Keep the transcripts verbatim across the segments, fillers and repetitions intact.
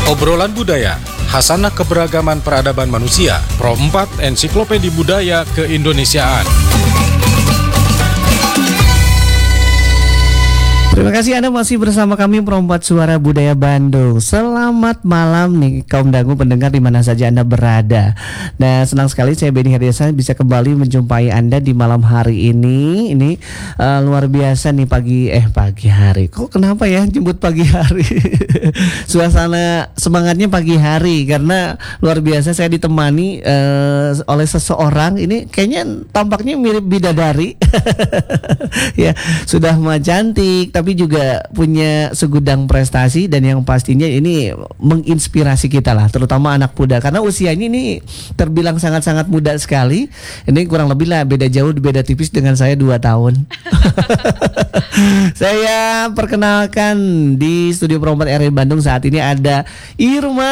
Obrolan Budaya, Hasanah Keberagaman Peradaban Manusia, Pro empat Ensiklopedi Budaya Keindonesiaan. Terima kasih Anda masih bersama kami Pro empat Suara Budaya Bandung. Selamat malam nih kaum dangu pendengar di mana saja Anda berada. Nah, senang sekali saya Benny Hadiasa bisa kembali menjumpai Anda di malam hari ini. Ini uh, luar biasa nih pagi eh pagi hari. Kok kenapa ya jemput pagi hari? Suasana semangatnya pagi hari karena luar biasa saya ditemani uh, oleh seseorang. Ini kayaknya tampaknya mirip bidadari. Ya, sudah mah cantik tapi juga punya segudang prestasi dan yang pastinya ini menginspirasi kita lah, terutama anak muda karena usianya ini terbilang sangat-sangat muda sekali. Ini kurang lebih lah beda jauh, beda tipis dengan saya dua tahun. Saya perkenalkan di studio Pro empat R I Bandung saat ini ada Irma.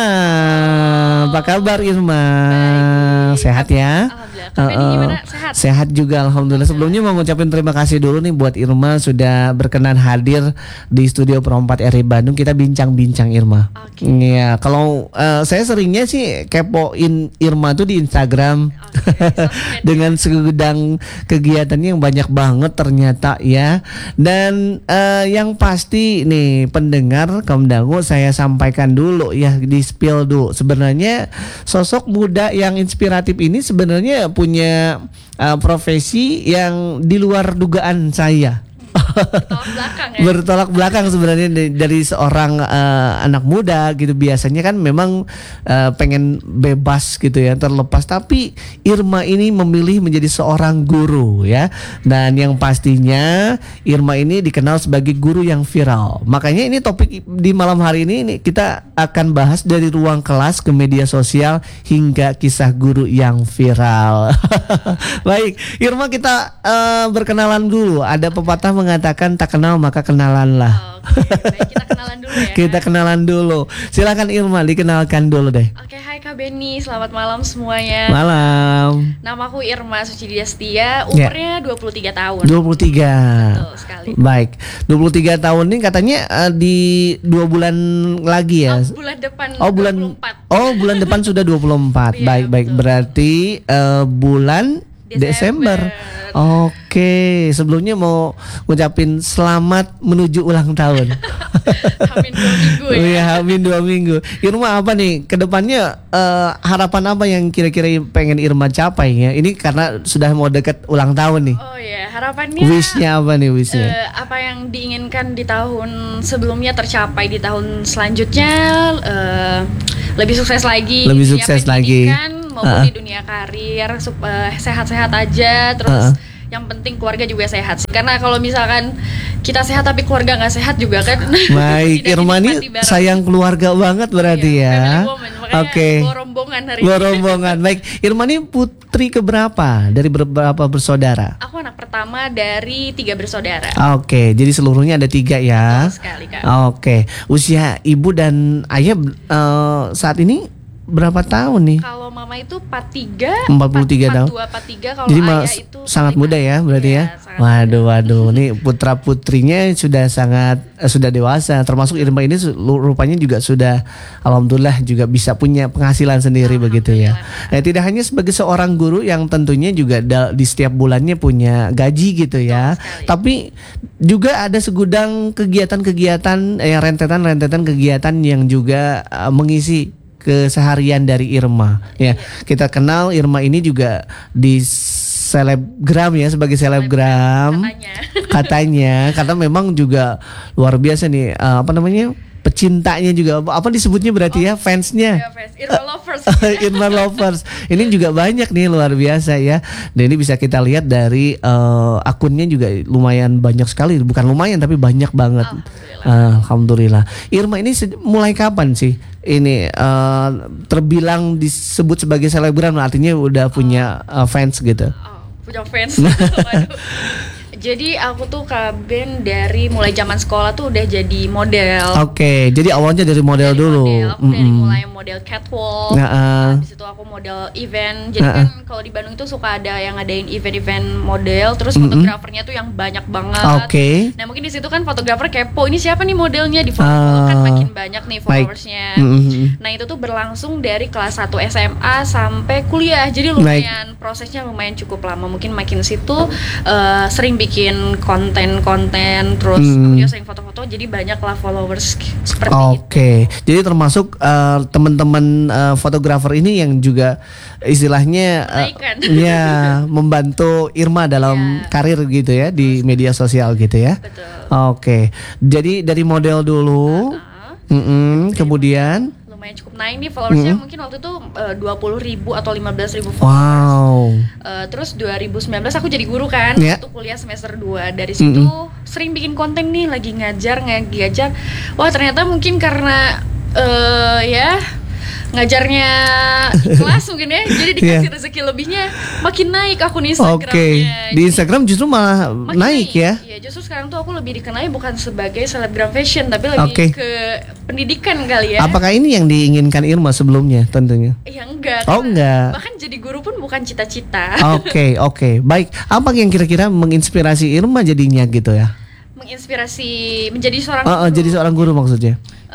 Apa kabar Irma? Baik. Sehat ya? Alhamdulillah. Kak Benny gimana? Sehat? Sehat juga alhamdulillah. Sebelumnya mau ngucapin terima kasih dulu nih buat Irma sudah berkenan hadir di studio Pro empat R I Bandung. Kita bincang-bincang Irma. Oke. Okay. Ya, kalau uh, saya seringnya sih kepoin Irma tuh di Instagram. Okay. Dengan segudang kegiatannya yang banyak banget ternyata ya. Dan uh, yang pasti nih pendengar kaum dangu saya sampaikan dulu ya, di spill dulu. Sebenarnya sosok muda yang inspiratif ini sebenarnya punya uh, profesi yang di luar dugaan saya. Bertolak belakang ya? Bertolak belakang sebenarnya dari, dari seorang uh, anak muda gitu. Biasanya kan memang uh, pengen bebas gitu ya, terlepas. Tapi Irma ini memilih menjadi seorang guru ya. Dan yang pastinya Irma ini dikenal sebagai guru yang viral. Makanya ini topik di malam hari ini, ini kita akan bahas dari ruang kelas ke media sosial hingga kisah guru yang viral. Baik, Irma kita uh, berkenalan dulu. Ada pepatah mengatakan tak kenal maka kenalanlah. Oh, okay. Baik, kita kenalan dulu ya. Kita kenalan dulu. Silakan Irma dikenalkan dulu deh. Oke, hai Kak Benny, selamat malam semuanya. Malam. Namaku Irma Sucidia Setia, umurnya yeah. dua puluh tiga tahun. dua puluh tiga. Betul sekali. Baik. dua puluh tiga tahun ini katanya uh, di dua bulan lagi ya. Oh, bulan depan Oh, bulan dua puluh empat. Oh, bulan depan sudah dua puluh empat. Iya, baik, baik. betul. Berarti uh, bulan Desember. Desember. Oke, sebelumnya mau ngucapin selamat menuju ulang tahun. Hamin dua minggu ya. Iya, hamin dua minggu. Irma apa nih kedepannya, uh, harapan apa yang kira-kira pengen Irma capai ya? Ini karena sudah mau dekat ulang tahun nih. Oh ya, harapannya. Wishnya apa nih wishnya? Uh, apa yang diinginkan di tahun sebelumnya tercapai di tahun selanjutnya, uh, lebih sukses lagi. Lebih sukses lagi. Maupun uh. di dunia karir, uh, sehat-sehat aja. Terus uh. yang penting keluarga juga sehat. Karena kalau misalkan kita sehat tapi keluarga nggak sehat juga kan. Baik, Irma ini sayang keluarga banget berarti iya, ya. Oke. Okay. Bawa rombongan hari bawa rombongan. Baik, Irma ini putri keberapa dari berapa bersaudara? Aku anak pertama dari tiga bersaudara. Oke, okay, jadi seluruhnya ada tiga ya. Betul sekali, Kak. Oke, okay. Usia ibu dan ayah uh, saat ini berapa tahun nih? Kalau mama itu empat puluh tiga, empat puluh tiga tahun. empat puluh dua, empat puluh tiga. Kalau jadi ayah mas, itu sangat muda ya berarti ya. ya waduh, waduh. Nih putra putrinya sudah sangat eh, sudah dewasa. Termasuk Irma ini rupanya juga sudah, alhamdulillah juga bisa punya penghasilan sendiri begitu ya. Nah, tidak hanya sebagai seorang guru yang tentunya juga da, di setiap bulannya punya gaji gitu ya. Tapi juga ada segudang kegiatan-kegiatan, eh, rentetan-rentetan kegiatan yang juga uh, mengisi keseharian dari Irma ya. Kita kenal Irma ini juga di selebgram ya, sebagai selebgram katanya. katanya karena memang juga luar biasa nih, uh, apa namanya, pecintanya juga, apa disebutnya berarti oh, ya, fansnya. Ya, fans. Irma lovers. Irma lovers. Ini juga banyak nih, luar biasa ya. Dan ini bisa kita lihat dari uh, akunnya juga lumayan banyak sekali, bukan lumayan tapi banyak banget. Alhamdulillah. Alhamdulillah. Irma ini se- mulai kapan sih ini uh, terbilang disebut sebagai selebgram, artinya udah punya uh, fans gitu? Oh, punya fans. Jadi aku tuh Kaben dari mulai zaman sekolah tuh udah jadi model. Oke, jadi awalnya dari model Dari dulu. model. Aku dari Mm-mm. mulai model catwalk. Nah, uh. Habis itu aku model event. Jadi Nah, kan kalau di Bandung itu suka ada yang ngadain event-event model. Terus fotografernya tuh yang banyak banget. Oke. Nah mungkin di situ kan fotografer kepo. Ini siapa nih modelnya di foto kan Ah. makin banyak nih Baik. followersnya. Mm-mm. Nah itu tuh berlangsung dari kelas satu S M A sampai kuliah. Jadi lumayan prosesnya lumayan cukup lama. Mungkin makin situ uh, sering bikin konten-konten. Terus Hmm. aku juga sering foto-foto. Jadi banyak lah followers seperti Oke, itu. jadi termasuk uh, teman-teman uh, fotografer ini yang juga istilahnya uh, Menaikkan. ya membantu Irma dalam Ya. karir gitu ya di media sosial gitu ya. Betul. Oke, jadi dari model dulu, Uh-uh. mm-mm, kemudian, Lumayan cukup naik nih followersnya. Mm-mm. Mungkin waktu itu uh, dua puluh ribu atau lima belas ribu followers. wow, Uh, terus dua ribu sembilan belas aku jadi guru kan, Ya. waktu kuliah semester dua. Dari situ sering bikin konten nih, lagi ngajar, ngajar. Wah ternyata mungkin karena uh, ya ngajarnya ikhlas mungkin ya, jadi dikasih Yeah. rezeki lebihnya, makin naik akun oke, Instagramnya. di Instagram justru malah Makin naik ya. Iya, justru sekarang tuh aku lebih dikenal bukan sebagai selebgram fashion, tapi lebih Oke. ke pendidikan kali ya. Apakah ini yang diinginkan Irma sebelumnya tentunya? Ya enggak. Oh, karena enggak. Bahkan jadi guru pun bukan cita-cita. Oke, oke, baik. Apa yang kira-kira menginspirasi Irma jadinya gitu ya? Menginspirasi menjadi seorang Oh, oh, guru. jadi seorang guru maksudnya.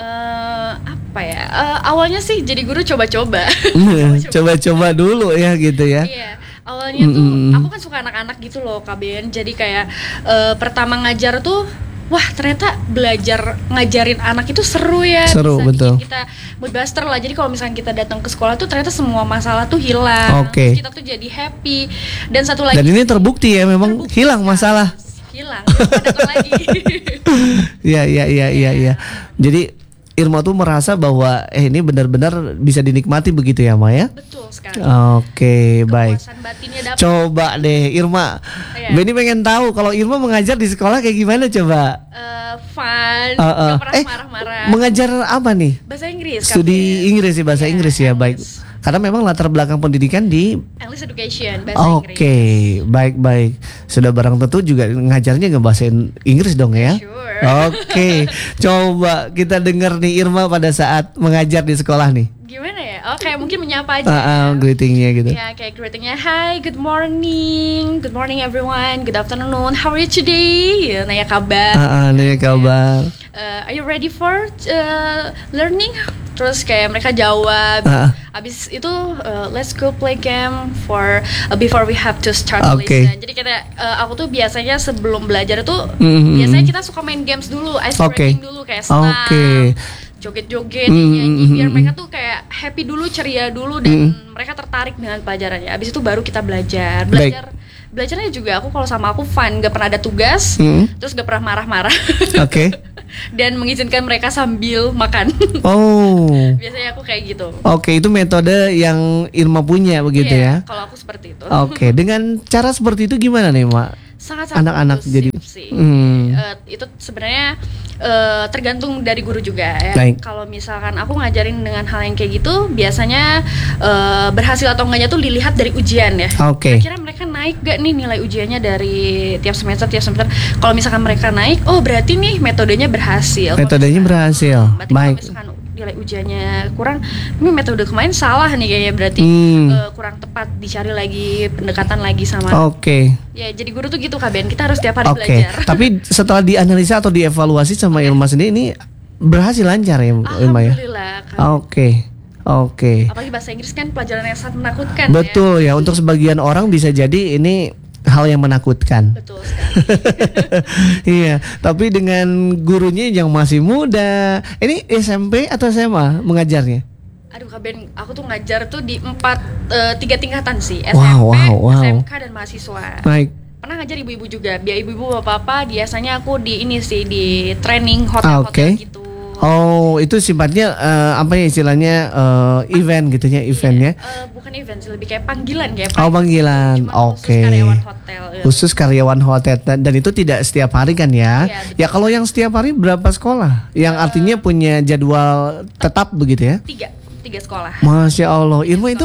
Eh, apa ya? Eh, awalnya sih jadi guru coba-coba. Coba-coba dulu ya gitu ya. Iya. Awalnya tuh Mm-mm. aku kan suka anak-anak gitu loh, K B N. Jadi kayak eh, pertama ngajar tuh wah ternyata belajar ngajarin anak itu seru ya. Seru, Bisa betul. bikin kita mood buster lah. Jadi kalau misalnya kita datang ke sekolah tuh ternyata semua masalah tuh hilang. Oke. Terus kita tuh jadi happy. Dan satu lagi Dan ini terbukti ya memang terbukti hilang sekali. masalah. Hilang. Kita datang lagi. Iya, iya, iya, iya, iya. Jadi Irma tuh merasa bahwa eh ini benar-benar bisa dinikmati begitu ya, Ma ya? Betul sekali. Oke, baik. Kepuasan batinnya dapat. Coba deh Irma. Iya. Benny pengen tahu kalau Irma mengajar di sekolah kayak gimana coba? Eh, fun, Uh, uh. gak pernah Eh, marah-marah. mengajar apa nih? Bahasa Inggris. Studi Inggris sih, bahasa Iya, Inggris ya, baik. English. Karena memang latar belakang pendidikan di English education, bahasa Oke, Inggris. baik-baik. Sudah barang tentu juga ngajarnya nggak bahasa Inggris dong ya? Sure. Oke, coba kita dengar nih Irma pada saat mengajar di sekolah nih. Gimana ya? Oh, kayak mungkin menyapa aja. Ah, ah, greetingnya gitu. Ya, kayak greetingnya, hi, good morning, good morning everyone, good afternoon, how are you today? Ya, nanya kabar. Ah, ah, nanya kabar. Uh, are you ready for uh, learning? Terus kayak mereka jawab. Ah. Abis itu uh, let's go play game for uh, before we have to start the Oke. lesson. Jadi kita uh, aku tuh biasanya sebelum belajar tuh Mhm. biasanya kita suka main games dulu, ice Oke. breaking dulu kayak senam, Oke. joget-joget, Mhm, nyanyi mhm, biar mhm. mereka tuh kayak happy dulu, ceria dulu dan mereka tertarik dengan pelajarannya. Abis itu baru kita belajar. Baik. Belajar belajarnya juga aku kalau sama aku fun, gak pernah ada tugas, Mhm. terus gak pernah marah-marah. Oke. Dan mengizinkan mereka sambil makan. Oh. Biasanya aku kayak gitu. Oke, itu metode yang Irma punya begitu Iya, ya. kalau aku seperti itu. Oke, dengan cara seperti itu gimana nih, Mak? Sangat-sangat Anak-anak kondusif jadi sih. Hmm. Eh, itu sebenarnya eh, tergantung dari guru juga ya. Baik. Kalau misalkan aku ngajarin dengan hal yang kayak gitu, biasanya eh, berhasil atau enggaknya tuh dilihat dari ujian ya. Oke. Kira-kira mereka naik gak nih nilai ujiannya dari tiap semester tiap semester. Kalau misalkan mereka naik, oh berarti nih metodenya berhasil. Kalau Metodenya misalkan- berhasil. Berarti Baik. kalau misalkan nilai ujiannya kurang, ini metode kemarin salah nih kayaknya, berarti Hmm. eh, kurang tepat, dicari lagi pendekatan lagi sama. Oke. Ya jadi guru tuh gitu Kak Ben, kita harus tiap hari Oke. belajar. Tapi setelah dianalisa atau dievaluasi sama Irma sendiri ini berhasil lancar ya, Irma ya? Alhamdulillah Kak. Oke. Oke. Apalagi bahasa Inggris kan pelajaran yang sangat menakutkan. Betul ya, untuk sebagian orang bisa jadi ini hal yang menakutkan. Ya? Betul sekali. Iya, tapi dengan gurunya yang masih muda. Ini S M P atau S M A mengajarnya? Aduh Kak Ben, aku tuh ngajar tuh di empat eh, tiga tingkatan sih, S M P, Wow, wow, wow. S M K dan mahasiswa. Baik. Pernah ngajar ibu-ibu juga, biar ibu-ibu bapak-bapak biasanya aku di ini sih di training Ah, oke. hotel-hotel gitu. Oh, itu sifatnya eh, apa ya istilahnya eh, event gitu ya, eventnya. Eh, bukan event sih, lebih kayak panggilan kayak Oh, panggilan. Cuma Oke. khusus karyawan hotel. ya. Khusus karyawan hotel dan, dan itu tidak setiap hari kan ya? Iya, betul. Ya kalau yang setiap hari berapa sekolah? Yang artinya punya jadwal tetap begitu ya? Tiga, tiga sekolah. Masya Allah, Irma itu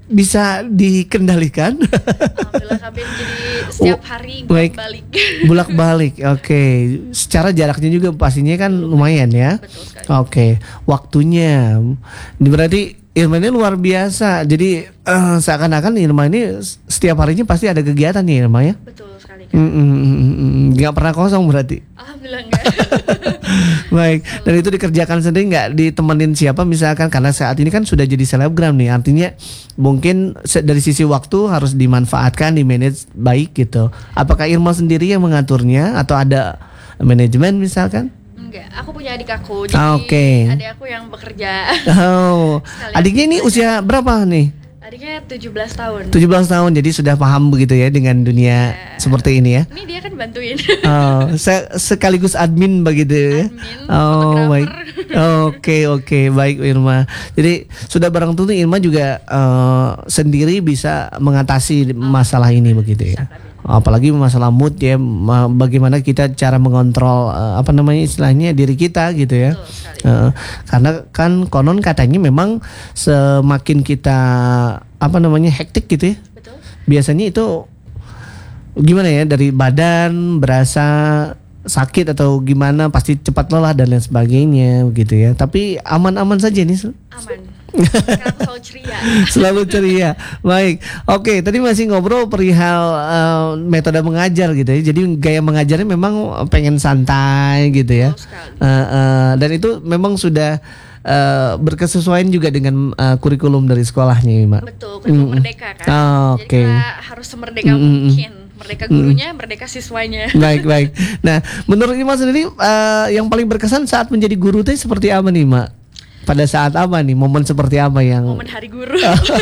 bisa dikendalikan? Alhamdulillah Kak Ben, jadi setiap Oh, hari baik. balik. Bolak-balik. Oke. Secara jaraknya juga pastinya kan lumayan ya. Betul sekali. Oke. Waktunya. Ini berarti Irma ini luar biasa. Jadi eh, seakan-akan Irma ini setiap harinya pasti ada kegiatan nih Irma ya. Betul sekali Kak. Mm, mm, mm, mm, mm. Nggak pernah kosong berarti. Alhamdulillah enggak. Baik, dan itu dikerjakan sendiri nggak ditemenin siapa misalkan, karena saat ini kan sudah jadi selebgram nih, artinya mungkin se- dari sisi waktu harus dimanfaatkan, di manage baik gitu. Apakah Irma sendiri yang mengaturnya atau ada manajemen misalkan? Enggak, aku punya adik aku. Jadi Ah, oke. adik aku yang bekerja. Oh, Sekalian adiknya ini usia berapa nih? Adiknya tujuh belas tahun. tujuh belas tahun, jadi sudah paham begitu ya dengan dunia Ya. seperti ini ya. Ini dia kan bantuin. Oh, se- sekaligus admin begitu ya. Admin, Oh, baik. fotografer. Oke, oke, baik Irma. Jadi sudah barang tentu Irma juga eh, sendiri bisa mengatasi masalah ini begitu ya. Apalagi masalah mood ya, ma- bagaimana kita cara mengontrol eh, apa namanya istilahnya diri kita gitu ya. Betul sekali. Eh, karena kan konon katanya memang semakin kita apa namanya hektik gitu ya, Betul. biasanya itu gimana ya, dari badan berasa sakit atau gimana, pasti cepat lelah dan lain sebagainya begitu ya. Tapi aman-aman saja nih. Aman. Karena aku selalu ceria. Selalu ceria. Baik. Oke, tadi masih ngobrol perihal eh, metode mengajar gitu ya. Jadi gaya mengajarnya memang pengen santai gitu ya. Betul sekali. Eh, eh, dan itu memang sudah eh, berkesesuaian juga dengan eh, kurikulum dari sekolahnya, Ima. Betul, kurikulum Mm-mm. merdeka kan. Ah, Jadi oke. kita harus semerdeka Mm-mm. mungkin. Merdeka gurunya, merdeka siswanya. Baik, baik. Nah, menurut Ima sendiri eh, yang paling berkesan saat menjadi guru itu seperti apa nih, Ima? Pada saat apa nih? Momen seperti apa yang Momen hari guru.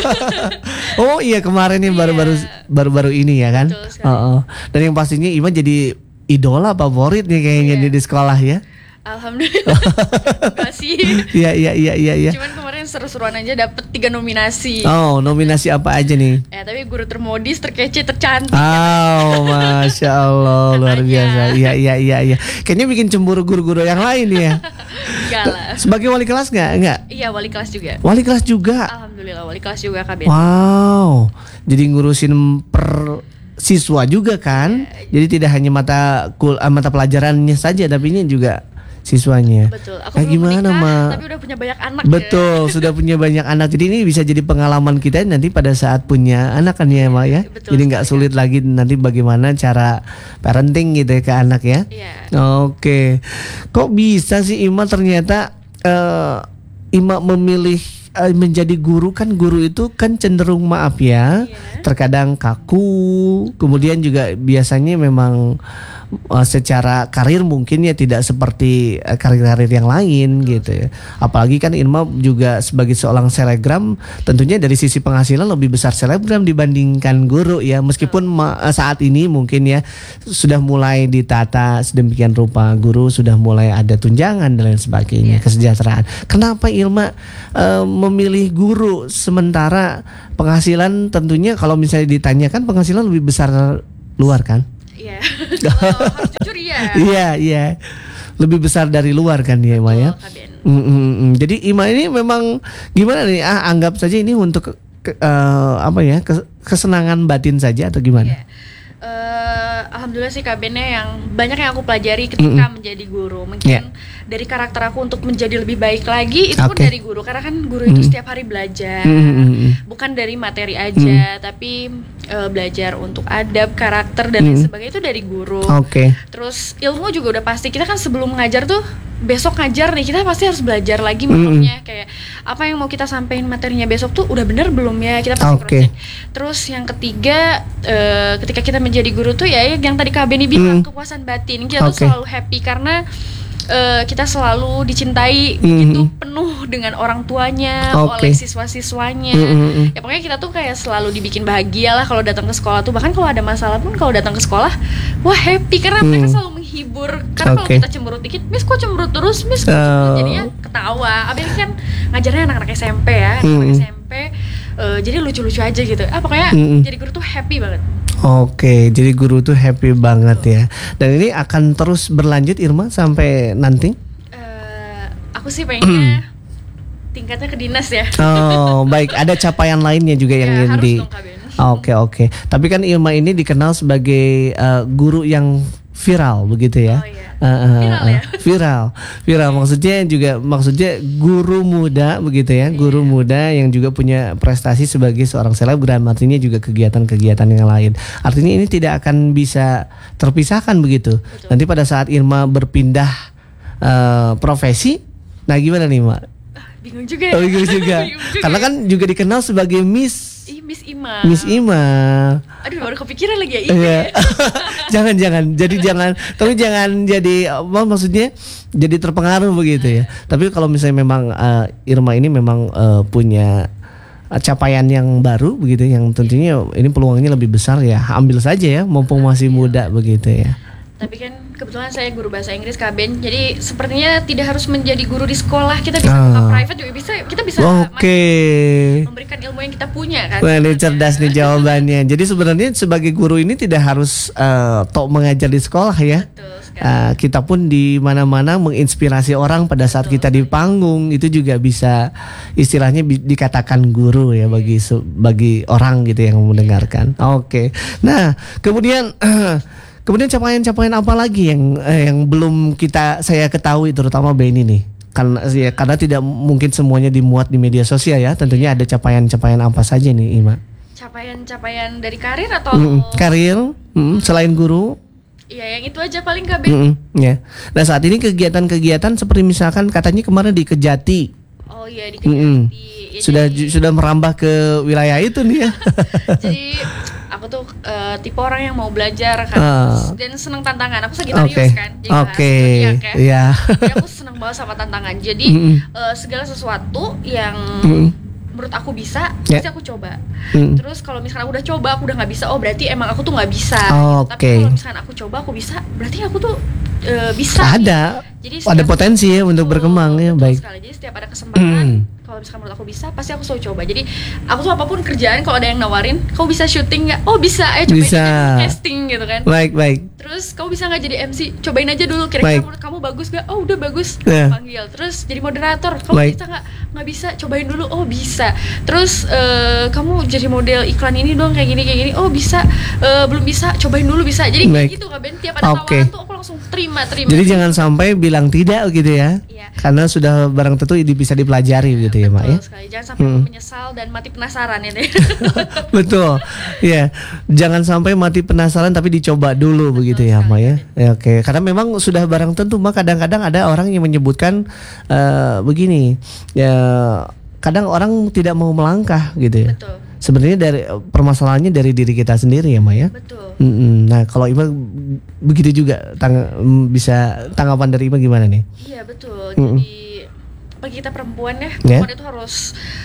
Oh iya, kemarin nih baru-baru baru-baru ini ya kan? Betul sekali. Oh, oh. Dan yang pastinya Ima jadi idola favorit nih kayaknya Iya. di, di sekolah ya. Alhamdulillah. Terima kasih. Iya, iya, iya, iya, iya. Cuman kemarin seru-seruan aja dapet tiga nominasi. Oh, nominasi apa aja nih? Ya, tapi guru termodis, terkece, tercantik. Oh, masya Allah, luar Katanya. biasa. Iya, iya, iya, iya. Kayaknya bikin cemburu guru-guru yang lain ya. Enggak lah. Sebagai wali kelas nggak? Nggak. Iya, wali kelas juga. Wali kelas juga. Alhamdulillah, wali kelas juga Kak Ben. Wow, jadi ngurusin per siswa juga kan? Jadi tidak hanya mata kul eh, mata pelajarannya saja, tapi ini juga siswanya. Betul. Aku Nah, belum gimana, menikah, Ma? tapi udah punya banyak anak. Betul, sudah punya banyak anak. Jadi ini bisa jadi pengalaman kita nanti pada saat punya anak kan ya, Ma ya. Betul Jadi nggak sekali, sulit lagi nanti bagaimana cara parenting gitu ya ke anak ya. Iya. Oke. Kok bisa sih Ima ternyata eh, Ima memilih eh, menjadi guru? Kan guru itu kan cenderung maaf ya, Iya. terkadang kaku, kemudian juga biasanya memang eh, secara karir mungkin ya tidak seperti eh, karir-karir yang lain gitu ya. Apalagi kan Irma juga sebagai seorang selebgram, tentunya dari sisi penghasilan lebih besar selebgram dibandingkan guru ya. Meskipun ma- eh, saat ini mungkin ya sudah mulai ditata sedemikian rupa, guru sudah mulai ada tunjangan dan lain sebagainya, Iya. kesejahteraan. Kenapa Irma eh, memilih guru sementara penghasilan tentunya kalau misalnya ditanyakan penghasilan lebih besar luar kan? Iya. Kalau harus jujur ya. Iya, iya. Lebih besar dari luar kan ya, Ima ya. Betul, Kak Ben. Mm, mm, mm. Jadi Ima ini memang gimana nih? Ah, anggap saja ini untuk ke- eh, apa ya? kes- kesenangan batin saja atau gimana? Iya. Eh, alhamdulillah sih Kak Ben ya, yang banyak yang aku pelajari ketika menjadi guru. Mungkin Iya. dari karakter aku untuk menjadi lebih baik lagi itu pun Oke. dari guru, karena kan guru itu setiap hari belajar. Mm, mm, mm. Bukan dari materi aja, tapi eh, belajar untuk adab, karakter dan lain Mm. sebagainya itu dari guru. Oke. Terus ilmu juga udah pasti. Kita kan sebelum ngajar tuh, besok ngajar nih, kita pasti harus belajar lagi maksudnya kayak apa yang mau kita sampaikan materinya besok tuh udah bener belum ya, kita pasti Oke. cross-check. Terus yang ketiga, eh, ketika kita menjadi guru tuh ya yang tadi Kak Beni bilang, Mm. kepuasan batin. Kita tuh Oke. selalu happy karena eh, kita selalu dicintai Mm. begitu penuh dengan orang tuanya, Oke. oleh siswa-siswanya. Mm, mm, mm. Ya pokoknya kita tuh kayak selalu dibikin bahagia lah kalau datang ke sekolah tuh. Bahkan kalau ada masalah pun kalau datang ke sekolah, wah happy karena mereka Hmm. selalu menghibur. Karena kalau Oke. kita cemberut dikit, Miss kok cemberut terus, Miss kok cemberut?" Oh. jadinya ketawa. Abis ini kan ngajarnya anak-anak S M P ya, Hmm. anak S M P. eh, jadi lucu-lucu aja gitu. Ah pokoknya Hmm. jadi guru tuh happy banget. Oke, jadi guru tuh happy banget ya. Dan ini akan terus berlanjut Irma sampai nanti? Eh, aku sih pengennya tingkatnya ke dinas ya. Oh, baik. Ada capaian lainnya juga yang Ya, ingin harus di. dong, Kak Ben. Oke, oke. Tapi kan Irma ini dikenal sebagai uh, guru yang viral begitu ya. Oh, iya. Uh, uh, Viral uh, ya? Viral. Viral maksudnya juga maksudnya guru muda begitu ya. Guru muda yang juga punya prestasi sebagai seorang selebgram, artinya juga kegiatan-kegiatan yang lain. Artinya ini tidak akan bisa terpisahkan begitu. Betul. Nanti pada saat Irma berpindah uh, profesi, nah gimana nih, Mak? Ah, bingung juga ya. Oh, bingung juga. Bingung juga Karena ya. kan juga dikenal sebagai Miss Ih, Miss Ima. Miss Ima. Aduh, baru kepikiran lagi ya. Iya. Iya. jangan jangan jadi jangan tapi jangan jadi apa maksudnya jadi terpengaruh begitu ya. Tapi kalau misalnya memang uh, Irma ini memang uh, punya uh, capaian yang baru begitu yang tentunya ini peluangnya lebih besar ya. Ambil saja ya mumpung masih muda begitu ya. Tapi kan kebetulan saya guru bahasa Inggris Kak Ben. Jadi sepertinya tidak harus menjadi guru di sekolah. Kita bisa Ah. buka private juga bisa. Kita bisa Oke. memberikan ilmu yang kita punya kan. Wah, ini sebenarnya. cerdas nih jawabannya. Jadi sebenarnya sebagai guru ini tidak harus uh, tok mengajar di sekolah ya. Betul sekali. Uh, kita pun di mana-mana menginspirasi orang pada saat kita di panggung itu juga bisa istilahnya bi- dikatakan guru ya bagi su- bagi orang gitu yang mendengarkan. Oke. Nah, kemudian kemudian capaian-capaian apa lagi yang eh, yang belum kita saya ketahui terutama Benny nih. Karena ya, karena tidak mungkin semuanya dimuat di media sosial ya. Tentunya ada capaian-capaian apa saja nih, Ima? Capaian-capaian dari karir atau Mm-mm. Karir, mm, selain guru. Iya, yang itu aja paling Kak Ben. Mm-mm, ya. Nah saat ini kegiatan-kegiatan seperti misalkan katanya kemarin di Kejati, Oh iya di Mm-mm. Kejati. Ya, sudah jadi, ju- sudah merambah ke wilayah itu nih ya. jadi aku tuh eh, tipe orang yang mau belajar kan Ah. dan seneng tantangan. Aku Sagittarius Oke, kan. Jadi oke, bahasa zodiak ya. ya. Jadi aku seneng banget sama tantangan. Jadi Mm-mm. eh, segala sesuatu yang Mm-mm. menurut aku bisa, Ya. pasti aku coba. Mm. Terus kalau misalkan aku udah coba, aku udah nggak bisa, oh berarti emang aku tuh nggak bisa. Oh, Tapi oke. kalau misalkan aku coba, aku bisa, berarti aku tuh eh, bisa. Ada, Jadi ada setiap- potensi ya untuk Betul, berkembang ya, betul baik. sekali. Jadi setiap ada kesempatan, Mm. kalau misalkan menurut aku bisa, pasti aku selalu coba. Jadi aku tuh apapun kerjaan, kalau ada yang nawarin, kamu bisa syuting nggak? Oh bisa, ayo cobain Bisa. aja dulu casting gitu kan. Baik, baik. Terus kamu bisa nggak jadi M C? Cobain aja dulu. Kira-kira Baik. menurut kamu bagus gak? Oh udah bagus. Ya. Panggil. Terus jadi moderator. Kamu Baik. bisa nggak? Nggak bisa. Cobain dulu. Oh bisa. Terus eh, kamu jadi model iklan ini dong kayak gini kayak gini. Oh bisa. Eh, belum bisa. Cobain dulu bisa. Jadi kayak Baik. gitu Kak Ben. Tiap ada Oke. tawaran tuh aku langsung terima terima. Jadi jangan sampai bilang tidak gitu ya. Iya. Karena sudah barang tentu ini bisa dipelajari gitu ya, Mak ya. Betul sekali. Jangan sampai Hmm. menyesal dan mati penasaran ya deh. Betul, ya. Jangan sampai mati penasaran tapi dicoba dulu begitu ya, Ma ya. Ya, oke, karena memang sudah barang tentu, Ma. Kadang-kadang ada orang yang menyebutkan eh, begini, ya. Kadang orang tidak mau melangkah gitu ya. Betul. Sebenarnya dari permasalahannya dari diri kita sendiri ya, Ma ya. Betul. Mm-mm. Nah, kalau Ima begitu juga tang- bisa tanggapan dari Ima gimana nih? Iya betul. Mm-mm. Jadi bagi kita perempuan ya, Ya. perempuan itu harus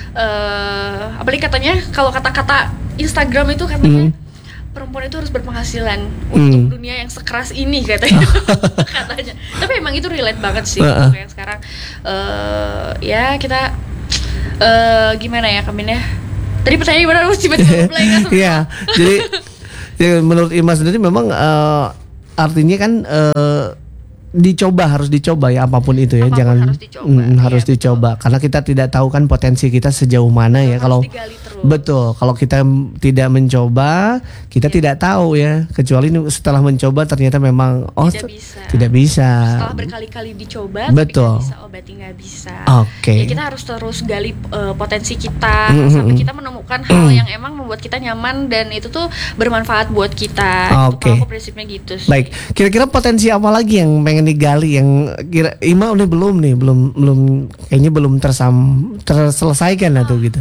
eh apalagi katanya kalau kata-kata Instagram itu katanya Mm. perempuan itu harus berpenghasilan Mm. untuk dunia yang sekeras ini katanya. katanya. Tapi emang itu relate banget sih Uh-uh. kayak sekarang eh ya kita eh gimana ya Kamin ya? Tadi pertanyaan gimana? Harus tiba-tiba blank kan? Iya, jadi ya, menurut Ima sendiri memang eh, artinya kan eh, dicoba harus dicoba ya apapun itu ya, Apapun jangan harus dicoba, mm, iya, harus betul. dicoba karena kita tidak tahu kan potensi kita sejauh mana ya Harus kalau digali terus. betul kalau kita m- tidak mencoba kita Iya. tidak tahu ya kecuali nu- setelah mencoba ternyata memang oh Tidak t- bisa. tidak bisa. Setelah berkali-kali dicoba Betul. tapi nggak bisa, oh berarti nggak bisa. Oke. Ya kita harus terus gali eh, potensi kita Mm, mm, sampai mm. kita menemukan hal yang emang membuat kita nyaman dan itu tuh bermanfaat buat kita. Itu Oke. kalau aku prinsipnya gitu sih. Baik, kira-kira potensi apa lagi yang pengen digali yang kira Ima udah belum nih, belum belum kayaknya belum tersam terselesaikan atau gitu.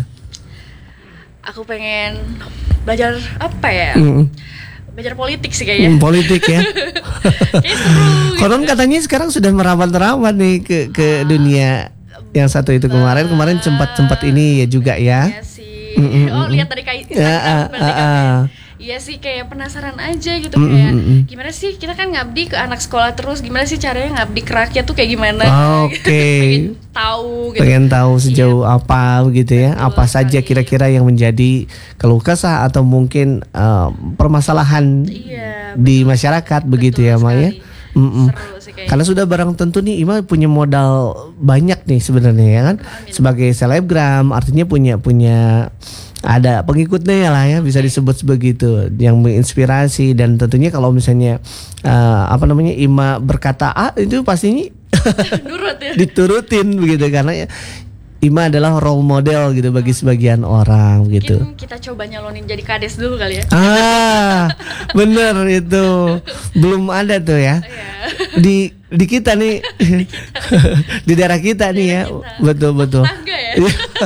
Aku pengen belajar apa ya? Mm. Belajar politik sih Mm, kayaknya. politik ya. Kayaknya seru gitu. Konon katanya sekarang sudah merapat-rapat nih ke ke dunia yang satu itu kemarin kemarin sempat sempat ini ya juga ya. Iya sih. Mm, mm, Oh, mm, lihat dari kayak Ya, ah, berarti kan ah, ya. ah. Iya sih kayak penasaran aja gitu Mm, kayak mm, mm. gimana sih kita kan ngabdi ke anak sekolah terus gimana sih caranya ngabdi ke rakyat tuh kayak gimana? Oke. Pengen tahu gitu. Pengen tahu sejauh apa begitu ya, Betul apa saja sekali. kira-kira yang menjadi keluh kesah atau mungkin eh, permasalahan Iya. di masyarakat begitu ya, Ma ya. sekali. Mm-mm. Seru sih kayaknya. Karena sudah barang tentu nih Ima punya modal banyak nih sebenarnya ya kan. Amin. Sebagai selebgram artinya punya punya ada pengikutnya lah ya, bisa disebut begitu, yang menginspirasi. Dan tentunya kalau misalnya uh, apa namanya Ima berkata A, itu pastinya Nurut ya. diturutin begitu, karena ya, Ima adalah role model gitu bagi sebagian orang gitu. Mungkin kita coba nyalonin jadi kades dulu kali ya. Ah, bener itu. Belum ada tuh ya. Iya. Di di kita nih. Di daerah kita nih ya. kita. Betul betul. Tangga ya.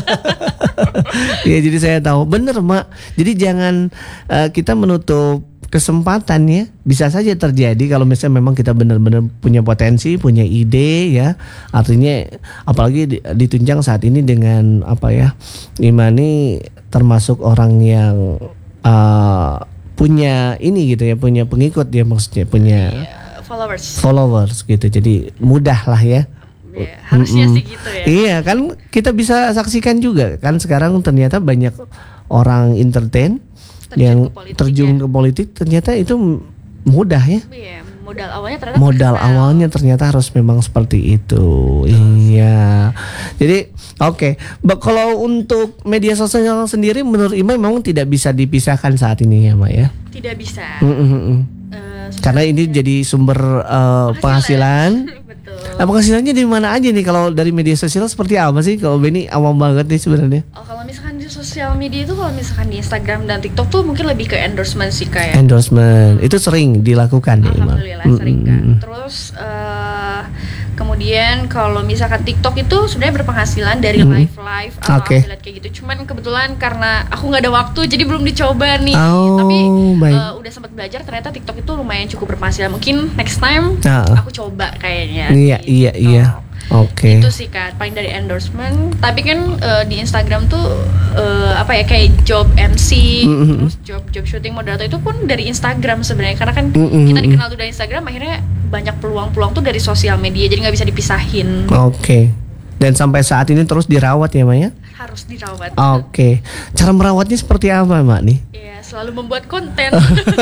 Ya jadi saya tahu. Bener, Mak. Jadi jangan uh, kita menutup kesempatan ya. Bisa saja terjadi kalau misalnya memang kita benar-benar punya potensi, punya ide ya. Artinya apalagi di- ditunjang saat ini dengan apa ya? Imani termasuk orang yang uh, punya ini gitu ya, punya pengikut ya, maksudnya punya Iya, followers. followers gitu. Jadi mudah lah ya. Iya, harusnya Mm-mm. sih gitu ya. Iya kan, kita bisa saksikan juga kan sekarang ternyata banyak orang entertain Terjun yang ke politik terjun ya. ke politik, ternyata itu m- mudah ya. Iya, modal awalnya ternyata Modal terkenal. awalnya ternyata harus memang seperti itu. Iya. Jadi oke, Ba- kalau untuk media sosial sendiri menurut Ima memang tidak bisa dipisahkan saat ini ya, Mak ya. Tidak bisa. Mm, mm, mm. Eh, Karena ini jadi sumber uh, penghasilan. Betul. Nah, penghasilannya di mana aja nih kalau dari media sosial seperti apa sih? Kalau Benny awam banget nih sebenarnya. Oh, kalau misalkan di sosial media itu, kalau misalkan di Instagram dan TikTok tuh mungkin lebih ke endorsement sih kayak. Endorsement itu sering dilakukan ya, Ima. Alhamdulillah sering kan. Terus eh, kemudian kalau misalkan TikTok itu sebenarnya berpenghasilan dari Mm. live live atau Oke. affiliate kayak gitu. Cuman kebetulan karena aku nggak ada waktu jadi belum dicoba nih. Oh, Tapi baik. eh, udah sempat belajar, ternyata TikTok itu lumayan cukup berpenghasilan. Mungkin next time Ah. aku coba kayaknya. Iya, gitu. iya, iya. Oke. Itu sih kan paling dari endorsement. Tapi kan eh, di Instagram tuh eh, apa ya, kayak job M C, Mm-mm. terus job job syuting moderator itu pun dari Instagram sebenarnya, karena kan Mm-mm. kita dikenal tuh dari Instagram, akhirnya banyak peluang-peluang tuh dari sosial media, jadi nggak bisa dipisahin. Oke. Dan sampai saat ini terus dirawat ya, Maya? Harus dirawat. Oke. Cara merawatnya seperti apa, Mak nih? Ya, selalu membuat konten.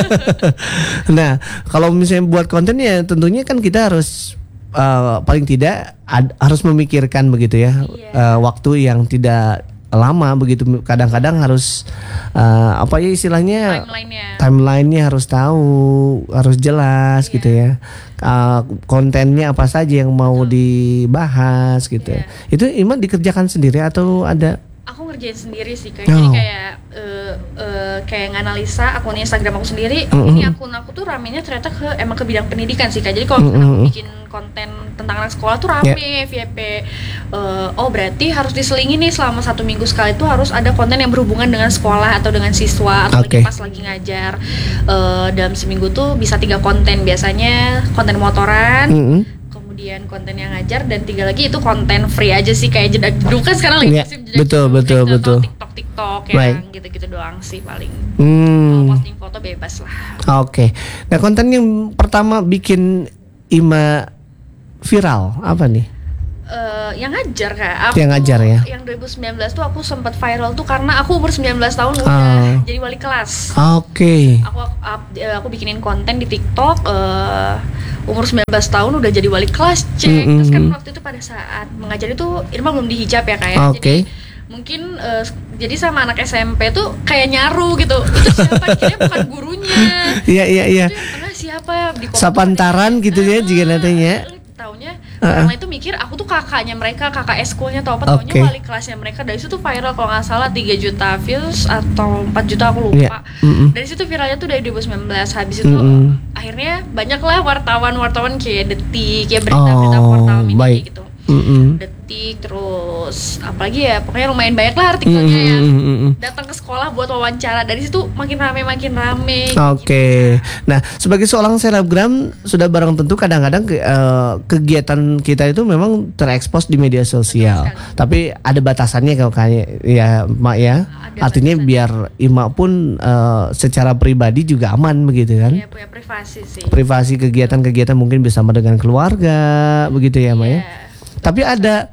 Nah, kalau misalnya buat konten ya tentunya kan kita harus uh, paling tidak ad- harus memikirkan begitu ya, Iya. uh, waktu yang tidak lama begitu. Kadang-kadang harus uh, apa ya istilahnya, Timelinenya. timelinenya harus tahu, harus jelas Iya. gitu ya. Uh, kontennya apa saja yang mau dibahas gitu. Iya. Itu Iman dikerjakan sendiri atau ada? Aku ngerjain sendiri sih kayak, Oh. jadi kayak eh, eh, kayak nganalisa akun Instagram aku sendiri. Mm-mm. Ini akun aku tuh ramenya ternyata ke emang ke bidang pendidikan sih, Kak. Jadi kalau misalkan aku Mm-mm. bikin konten tentang anak sekolah tuh rame V I P. Eh, oh berarti harus diselingi nih selama satu minggu sekali tuh harus ada konten yang berhubungan dengan sekolah atau dengan siswa, atau Oke. lagi pas lagi ngajar. Eh, dalam seminggu tuh bisa tiga konten, biasanya konten motoran, Mm-mm. kemudian konten yang ngajar, dan tiga lagi itu konten free aja sih, kayak jeda dulu kan sekarang lagi Iya, musim jeda betul, jeda betul, atau betul. TikTok TikTok Right. yang gitu-gitu doang sih paling. Hmm. Kalau posting foto bebas lah. Oke. Nah, konten yang pertama bikin Ima viral apa nih? Eh, yang ngajar Kak. Aku, Yang ngajar ya? Yang dua ribu sembilan belas tuh aku sempat viral tuh karena aku umur sembilan belas tahun udah Ah. jadi wali kelas. Oke. Aku up- eh, aku bikinin konten di TikTok, eh, umur sembilan belas tahun udah jadi wali kelas, cek. Mm-mm. Terus kan waktu itu pada saat mengajar itu Irma belum dihijab ya kayak. Oke. Jadi mungkin eh, jadi sama anak S M P tuh kayak nyaru gitu. Itu siapa? Dikira bukan gurunya. Iya, iya, iya. Itu yang tengah siapa? Di komen Sapantaran gitu ya jika nantinya. taunya Uh-uh. orang lain tuh mikir aku tuh kakaknya mereka, kakak eskulnya atau apa, Oke. taunya wali kelasnya mereka. Dari situ viral kalau nggak salah tiga juta views atau empat juta aku Iya. lupa. Mm-mm. Dari situ viralnya tuh dari dua ribu sembilan belas. Habis itu Mm-mm. akhirnya banyak lah wartawan-wartawan kayak Detik, kayak berita-berita Oh, portal media baik. gitu. Mm-mm. Detik, terus apalagi ya, pokoknya lumayan banyak lah artikelnya yang Mm-mm. datang ke sekolah buat wawancara. Dari situ makin rame makin rame. Oke. Nah, sebagai seorang selebgram sudah barang tentu kadang-kadang ke- eh, kegiatan kita itu memang terekspos di media sosial. Betul Tapi ada batasannya kalau kayak ya, Mak ya. Ada Artinya batasannya. biar Ima pun eh, secara pribadi juga aman begitu kan. Ya, punya privasi sih. Privasi kegiatan-kegiatan mungkin bersama dengan keluarga begitu ya, Mak ya. Iya. Tapi ada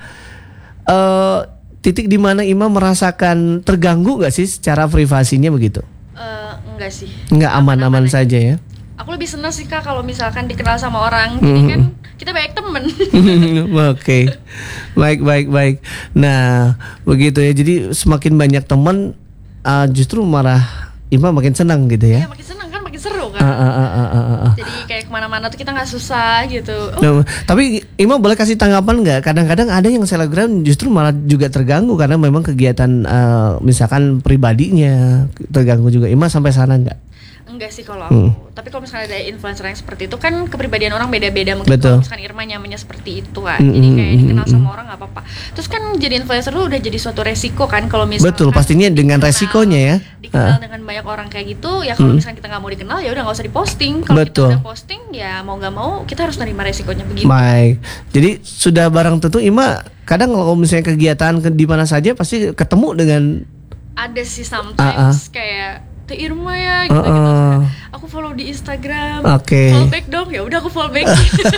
eh, titik di mana Ima merasakan terganggu nggak sih secara privasinya begitu? Eh, enggak sih. Nggak aman-aman Aman-aman aja. saja ya. aku lebih senang sih Kak kalau misalkan dikenal sama orang. Jadi kan kita banyak temen. Oke, baik baik baik. Nah begitu ya. Jadi semakin banyak teman, uh, justru malah Ima makin senang gitu ya. Ya makin senang kan, makin seru kan. Ah, ah, ah, ah, ah, ah. Jadi kayak kemana-mana tuh kita nggak susah gitu. Oh, Nah, tapi Ima boleh kasih tanggapan nggak? Kadang-kadang ada yang selebgram justru malah juga terganggu karena memang kegiatan uh, misalkan pribadinya terganggu juga. Ima sampai sana nggak? enggak sih kalau aku. Hmm. Tapi kalau misalnya ada influencer yang seperti itu kan kepribadian orang beda-beda. Mungkin Betul. kalau misalkan Irma nyamannya seperti itu kan. Mm, Jadi mm, kayak mm, dikenal mm, sama orang nggak apa-apa. Terus kan jadi influencer lu udah jadi suatu resiko kan kalau misalkan Betul, pastinya dengan dikenal- resikonya ya. Dikenal Ah. dengan banyak orang kayak gitu, ya kalau Hmm. misalkan kita nggak mau dikenal ya udah nggak usah diposting. Kalau kita Betul. udah posting ya mau nggak mau kita harus nerima resikonya begitu. Baik. Jadi sudah barang tentu Ima kadang kalau misalnya kegiatan ke, di mana saja pasti ketemu dengan Ada sih sometimes Ah, ah. kayak Teh Irma ya gitu, Ah, gitu. ah. Aku follow di Instagram. Oke. Follow back dong. Ya udah aku follow back.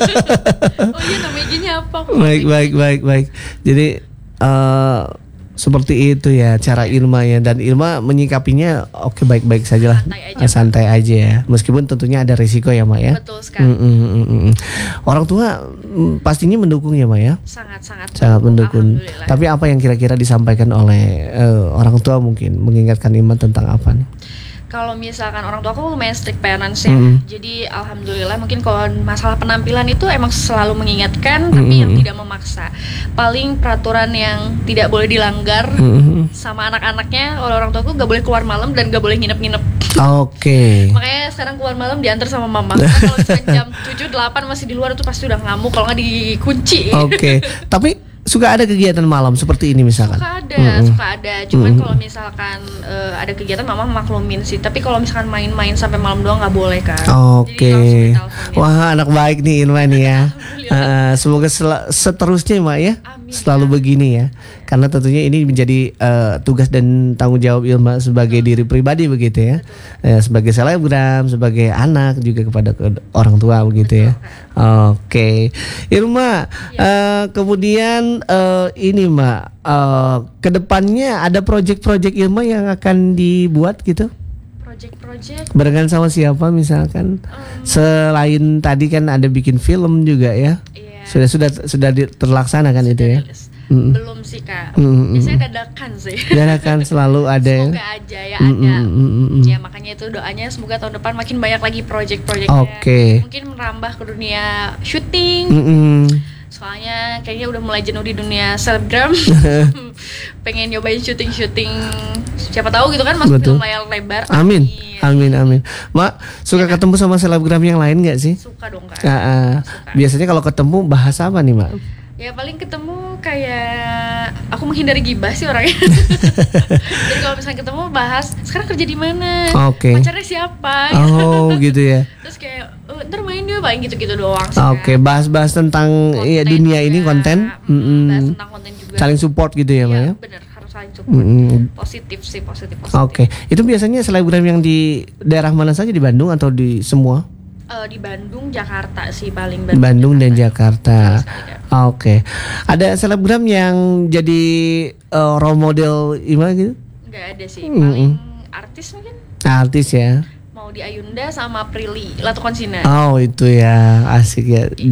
Oh iya namanya gini apa? Aku follow baik back. baik baik baik. Jadi eh seperti itu ya cara Irma ya, dan Irma menyikapinya oke baik-baik saja lah. Santai aja, Eh, santai aja ya. Meskipun tentunya ada risiko ya, Mak ya. Betul sekali. Mm, mm, mm, mm. Orang tua mm, pastinya mendukung ya, Mak ya. Sangat-sangat Sangat mendukung. Alhamdulillah. Tapi apa yang kira-kira disampaikan oleh eh, orang tua mungkin mengingatkan Irma tentang apa nih? Kalau misalkan orang tua aku lumayan strict parents ya. Mm. Jadi alhamdulillah mungkin kalau masalah penampilan itu emang selalu mengingatkan tapi yang Mm. tidak memaksa. Paling peraturan yang tidak boleh dilanggar Mm. sama anak-anaknya oleh orang tuaku gak boleh keluar malam dan gak boleh nginep-nginep. Oke. Makanya sekarang keluar malam diantar sama mama. Karena kalau misalkan jam tujuh delapan masih di luar itu pasti udah ngamuk kalau nggak dikunci. Oke. Tapi suka ada kegiatan malam seperti ini misalkan? Suka ada, Mm-mm. suka ada. Cuman Mm-mm. kalau misalkan eh, ada kegiatan mama maklumin sih. Tapi kalau misalkan main-main sampai malam doang nggak boleh kan. Oke. Jadi langsung diteleponin. Wah, anak baik nih Irma nih ya. Alhamdulillah. Uh, semoga sel- seterusnya Mak ya. Amin, Selalu ya. begini ya. Karena tentunya ini menjadi uh, tugas dan tanggung jawab Irma sebagai diri pribadi begitu ya. Eh, sebagai selebgram, sebagai anak juga kepada ke- orang tua begitu ya. Oke. Irma, eh, kemudian eh, ini Mbak, eh, kedepannya ada proyek-proyek Irma yang akan dibuat gitu? Project-project. Barengan sama siapa misalkan? Selain tadi kan ada bikin film juga ya. Iya. Sudah sudah sudah di- terlaksana kan itu ya. Rilis. Mm. Belum sih kak. Mm-mm. Biasanya dadakan sih. Dan akan selalu ada ya. Semoga aja ya Mm-mm, ada. mm-mm. Ya makanya itu doanya semoga tahun depan makin banyak lagi project-projectnya. Oke. Mungkin merambah ke dunia syuting. Mm-mm. Soalnya kayaknya udah mulai jenuh di dunia selebgram. Pengen nyobain syuting-syuting. Siapa tahu gitu kan masuk Betul. film layar lebar. Amin. Amin amin. Mak, suka Ya, Kak. ketemu sama selebgram yang lain nggak sih? Suka dong kak. Ah, ah. Suka. Biasanya kalau ketemu bahas apa nih, Mak? Ya paling ketemu kayak aku menghindari gibah sih orangnya. Jadi kalau misalnya ketemu bahas sekarang kerja di mana, Oke. pacarnya siapa, Oh, gitu ya. terus kayak oh, ntar main dia paling gitu-gitu doang sih. Oke, Kak. bahas-bahas tentang ya, Konten dunia ini juga. konten. Mm, Mm-mm. bahas tentang konten juga. Saling support gitu ya, Mak ya. Iya bener harus saling support. Mm-mm. Positif sih positif positif. Oke, itu biasanya selebgram yang di daerah mana saja, di Bandung atau di semua? Eh, di Bandung, Jakarta sih paling Bandung dan Jakarta. Betul sekali, Kak. Oke, ada selebgram yang jadi eh, role model Ima gitu? Nggak ada sih, Mm-mm. paling artis mungkin. Artis ya. Mau di Ayunda sama Prilly Latukonsina. Oh itu ya asik ya.